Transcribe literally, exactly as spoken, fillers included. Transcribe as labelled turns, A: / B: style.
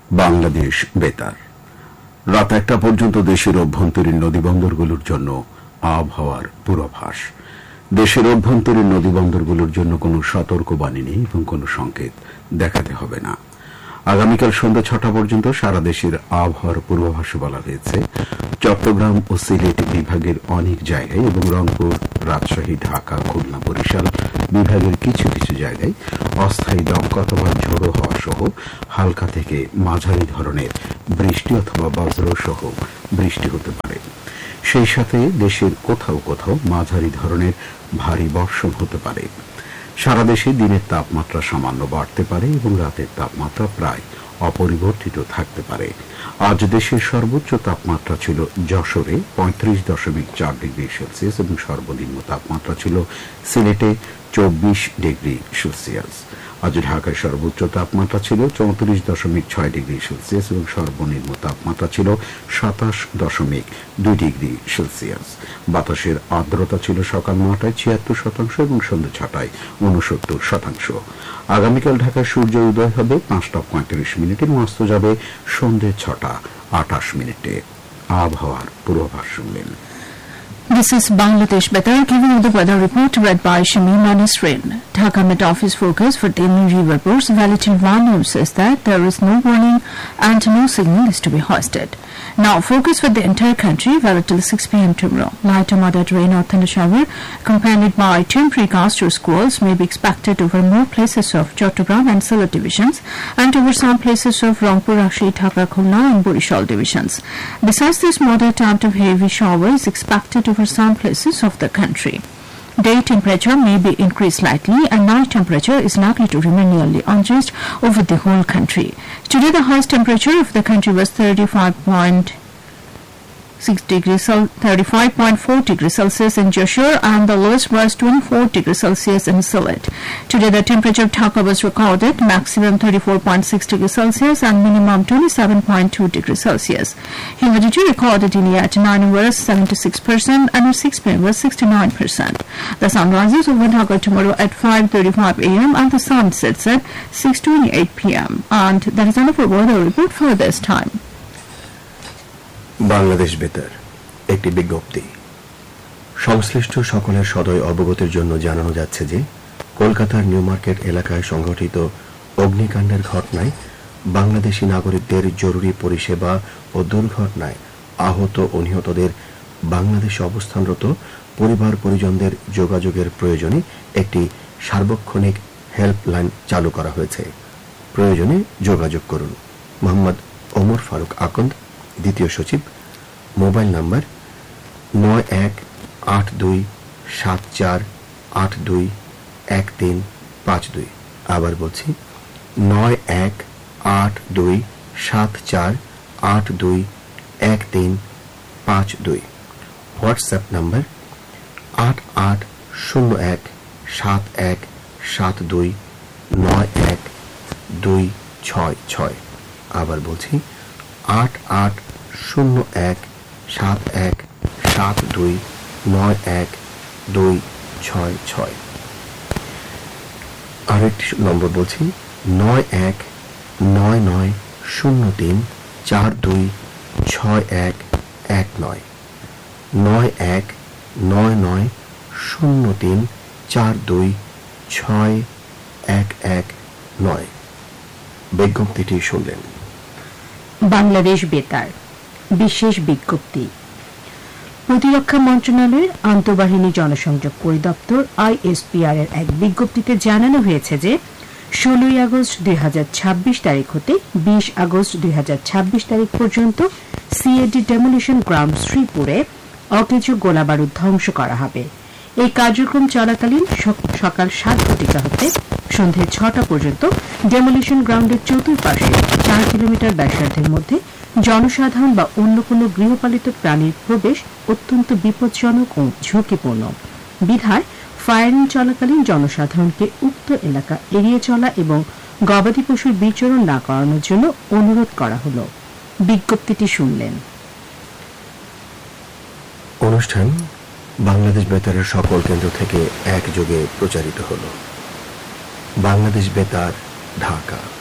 A: বাংলাদেশ বেতার। রাত একটা পর্যন্ত দেশের অভ্যন্তরীণ নদীবন্দরগুলোর জন্য আবহাওয়ার পূর্বাভাস। দেশের অভ্যন্তরীণ নদীবন্দরগুলোর জন্য কোনো সতর্কবাণী নেই এবং কোনো সংকেত দেখাতে হবে না। আগামীকাল সন্ধ্যা ছটা পর্যন্ত সারা দেশের আবহাওয়ার পূর্বাভাসে বলা হয়েছে, চট্টগ্রাম ও সিলেট বিভাগের অনেক জায়গায় এবং রংপুর, রাজশাহী, ঢাকা, খুলনা, বরিশাল বিভাগের কিছু কিছু জায়গায় অস্থায়ী দমকা অথবা ঝোড়ো হওয়া সহ হালকা থেকে মাঝারি ধরনের বৃষ্টি অথবা বজ্র সহ বৃষ্টি হতে পারে। সেই সাথে দেশের কোথাও কোথাও মাঝারি ধরনের ভারী বর্ষণ হতে পারে। সারা দেশে দিনের তাপমাত্রা সামান্য বাড়তে পারে এবং রাতের তাপমাত্রা প্রায় অপরিবর্তিত থাকতে পারে। আজ দেশের সর্বোচ্চ তাপমাত্রা ছিল যশোরে পঁয়ত্রিশ দশমিক চার ডিগ্রি সেলসিয়াস এবং সর্বনিম্ন তাপমাত্রা ছিল সিলেটে চব্বিশ ডিগ্রি সেলসিয়াস। আজ ঢাকায় সর্বোচ্চ তাপমাত্রা ছিল চৌত্রিশ দশমিক ছয় ডিগ্রি সেলসিয়াস এবং সর্বনিম্ন তাপমাত্রা ছিল সাতাশ দশমিক দুই ডিগ্রি সেলসিয়াস। বাতাসের আর্দ্রতা ছিল সকাল নটায় ছিয়াত্তর শতাংশ এবং সন্ধ্যা ছটায় উনসত্তর শতাংশ। আগামীকাল ঢাকায় সূর্য উদয় হবে পাঁচটা পঁয়ত্রিশ মিনিটে এবং অস্ত যাবে সন্ধ্যে ছটা আটাশ মিনিটে। আবহাওয়ার পূর্বাভাস শুনলেন।
B: This is Bangladesh Betar giving you the weather report read by Shamim Manisrin. Dhaka Met Office forecast for daily reports valid till one noon says that there is no warning and no signal is to be hoisted. Now, focus for the entire country valid till six p.m. tomorrow. Light or moderate rain or thunder shower accompanied by temporary gust or squalls may be expected over more places of Chattogram and Sylhet divisions and over some places of Rangpur, Rajshahi, Dhaka, Khulna and Borishal divisions. Besides this, moderate amount of heavy shower is expected over some places of the country. Day temperature may be increased slightly and night temperature is likely to remain nearly unchanged over the whole country. Today the highest temperature of the country was thirty-five point six degrees, thirty-five point four degrees Celsius in Jashore and the lowest was twenty-four degrees Celsius in Sylhet. Today the temperature of Dhaka was recorded maximum thirty-four point six degrees Celsius and minimum twenty-seven point two degrees Celsius. Humidity recorded in at nine was seventy-six percent and at six p.m. was sixty-nine percent. The sun rises over Dhaka tomorrow at five thirty-five a.m. and the sun sets at six twenty-eight p.m. And that is enough for weather report for this time.
C: Bangladesh বেতার একটি বিজ্ঞপ্তি। সংশ্লিষ্ট সকলের সদয় অবগতির জন্য জানানো যাচ্ছে যে কলকাতার নিউ মার্কেট এলাকায় সংঘটিত অগ্নিকাণ্ডের ঘটনায় বাংলাদেশি নাগরিকদের জরুরি পরিষেবা ও দুর্ঘটনায় আহত ও নিহতদের বাংলাদেশে অবস্থানরত পরিবার পরিজনদের যোগাযোগের প্রয়োজনে একটি সার্বক্ষণিক হেল্পলাইন চালু করা হয়েছে। প্রয়োজনে যোগাযোগ করুন। মোহাম্মদ ওমর ফারুক আকন্দ, দ্বিতীয় সচিব, মোবাইল নাম্বার নয় এক আট দুই সাত চার আট দুই এক তিন পাঁচ দুই। আবার বলছি নয় এক আট দুই সাত চার আট দুই এক তিন পাঁচ দুই। হোয়াটসঅ্যাপ নাম্বার আট আট শূন্য এক সাত এক সাত দুই নয় এক দুই ছয় ছয়। আবার বলছি আট আট শূন্য এক সাত এক সাত দুই নয় এক দুই ছয় ছয়। আরেকটি নম্বর বলছি নয় এক নয় নয় শূন্য তিন চার দুই ছয় এক এক নয় নয় এক নয় নয় শূন্য তিন চার দুই ছয় এক এক নয়। বিজ্ঞপ্তিটি শুনলেন।
B: বাংলাদেশ বেতার বিশেষ বিজ্ঞপ্তি। প্রতিরক্ষা মন্ত্রণালয়ের আন্তঃবাহিনী জনসংযোগ পরিদপ্তর আইএসপিআর এর এক বিজ্ঞপ্তিতে জানানো হয়েছে যে ষোলোই আগস্ট দুই হাজার ছাব্বিশ তারিখ হতে বিশ আগস্ট দুই হাজার ছাব্বিশ তারিখ পর্যন্ত সিএডি ডেমোলিশন গ্রাউন্ড শ্রীপুরে অকেজো গোলাবারুদ ধ্বংস করা হবে। এই কার্যক্রম চলাকালীন সকাল সাত ঘটিকা হতে সন্ধ্যে ছটা পর্যন্ত ডেমোলিশন গ্রাউন্ডের চতুর্পাশে চার কিলোমিটার ব্যাসার্ধের মধ্যে জনসাধারণ বা অন্য কোনো গৃহপালিত প্রাণীর প্রবেশ অত্যন্ত বিপজ্জনক ও ঝুঁকিপূর্ণ বিধায় ফায়ারিং চলাকালীন জনসাধারণকে উক্ত এলাকা এড়িয়ে চলা এবং গবাদি পশুর বিচরণ না করানোর জন্য অনুরোধ করা হল। বিজ্ঞপ্তিটি শুনলেন।
C: অনুষ্ঠান বাংলাদেশ বেতারের সকল কেন্দ্র থেকে একযোগে প্রচারিত হল। বাংলাদেশ বেতার, ঢাকা।